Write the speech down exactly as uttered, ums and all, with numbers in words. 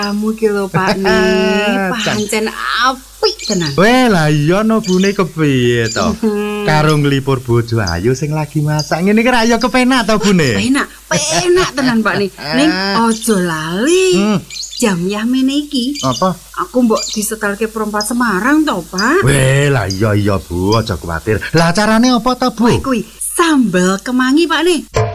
Kamu ki lho Pak nih, pancen apik tenan. Weh lah iya no bune kepiye to? Karo nglipur bojo ayu sing lagi masak ngene iki ra ya kepenak to bune? Penak, penak tenan Pak nih. Ning aja lali. Hmm. Jam yamene iki. Apa? Aku mbok disetelke perempat Semarang to, Pak. Weh lah iya iya Bu, aja kuwatir. Lah carane apa to, Bu? Kuwi sambel kemangi Pak nih.